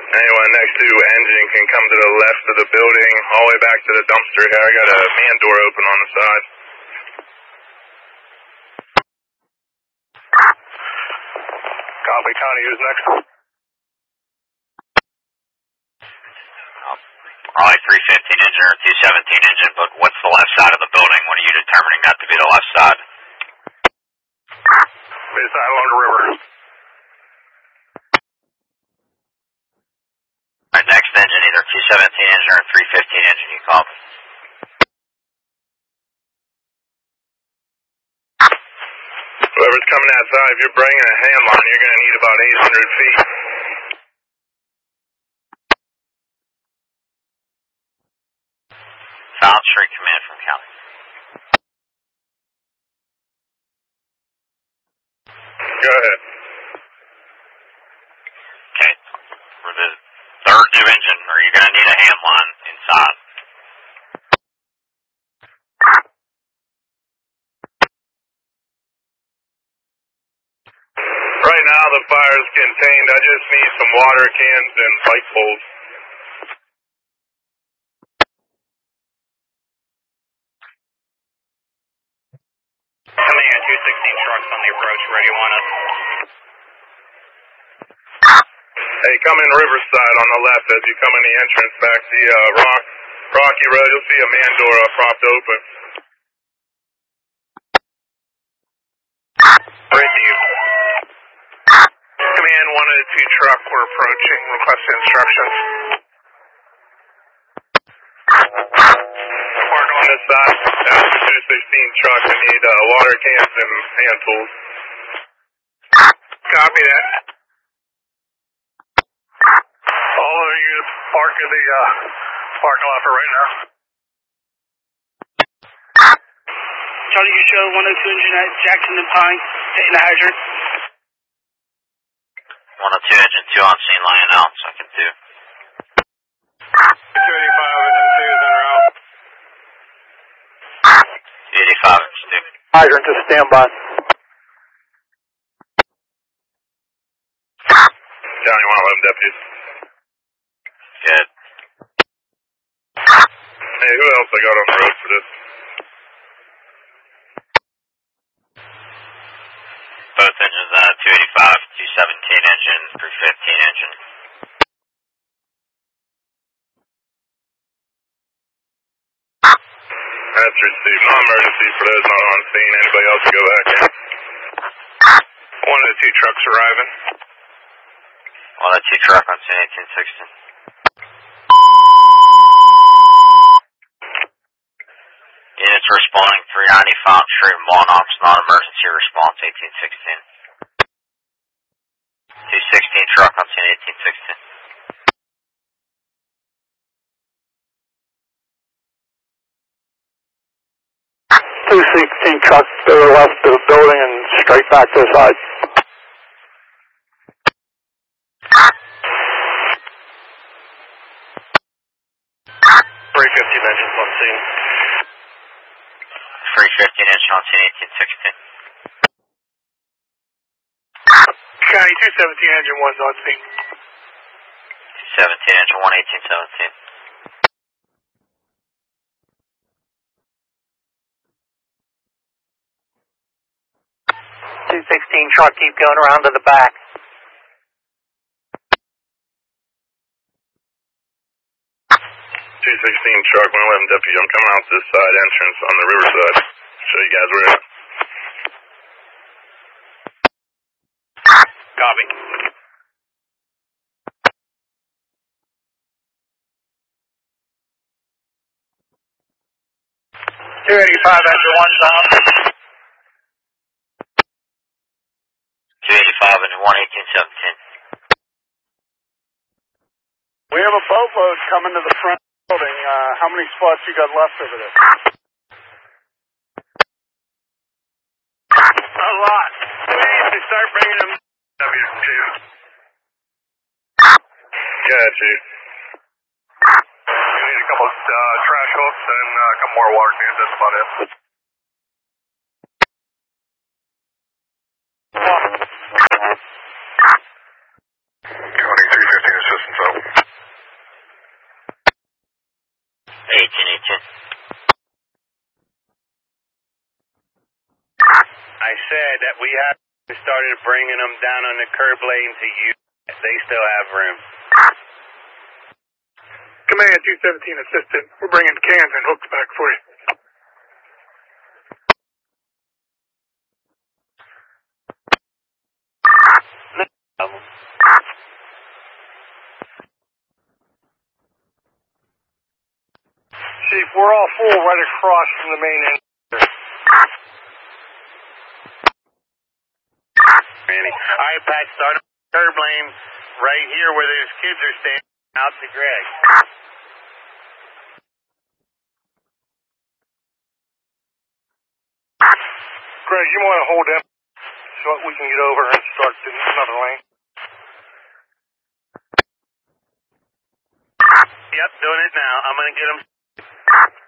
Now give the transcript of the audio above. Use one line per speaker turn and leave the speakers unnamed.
Anyone next to engine can come to the left of the building, all the way back to the dumpster here. I got a man door open on the side. Copy, Connie, who's next?
Probably 315 engine or 217 engine, but what's the left side of the building? What are you determining that to be the left side?
Mid side along the river.
Alright, next engine, either 217 engine or 315 engine, you call me.
Whoever's coming outside, if you're bringing a hand line, you're going to need about 800 feet.
Found Street Command from County.
Go ahead.
Okay, for the third new engine, are you going to need a hand line inside?
Right now the fire's contained. I just need some water cans and light bulbs.
Command 216 trucks on the approach, ready on us.
Hey, come in Riverside on the left as you come in the entrance back to the Rocky Road. You'll see a man door propped open.
With you.
Command 102 truck, we're approaching, requesting instructions. Park on this side. That's the 216 truck. I need water cans and hand tools. Copy that. All of you park in the parking lot for right now.
Charlie, you show 102 engine at Jackson and Pine, taking the hydrant.
102 engine, 2 on scene, lying out, second 2.
285 engine 2 is in route.
285 engine 2.
Hydrant to standby.
Johnny 111 deputies.
Good.
Hey, who else I got on the road for this?
Both engines, 285, 217 engine, 315 engine.
That's received. Non-emergency for those not on scene. Anybody else can go back in. 102 trucks arriving.
102 truck on scene, 1816. Units responding 390 Fountain Street, Monarchs, non-emergency response, 1816. 216 truck on scene, 1816.
216 truck to the left of the building and straight back to the side.
Engines on scene.
315 engine on scene, 1816.
County 217 engine 1's on scene.
217 engine 1, 1817.
216 truck, keep going around to the back.
Truck 111 deputy, I'm coming out this side entrance on the riverside. Show you guys where it is.
Copy.
285 engine 1's on.
285 engine 1, 1817.
We have a boatload coming to the front building. How many spots you got left over there?
A lot. We need to start bringing them W2. Gotcha. We need a couple trash hooks and a couple more water cans. That's about it. County 315 assistance out.
that we have started bringing them down on the curb lane to you. They still have room.
Command 217 assistant. We're bringing cans and hooks back for you. Chief, we're all full right across from the main end.
All right, Pat, start up the curb lane right here where those kids are standing out to Greg.
Greg, you want to hold them so we can get over and start another lane?
Yep, doing it now. I'm going to get them